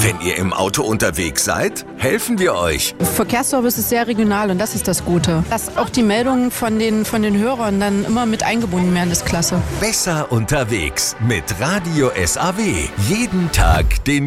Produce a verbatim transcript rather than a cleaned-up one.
Wenn ihr im Auto unterwegs seid, helfen wir euch. Verkehrsservice ist sehr regional und das ist das Gute. Dass auch die Meldungen von den, von den Hörern dann immer mit eingebunden werden, ist klasse. Besser unterwegs mit Radio S A W. Jeden Tag den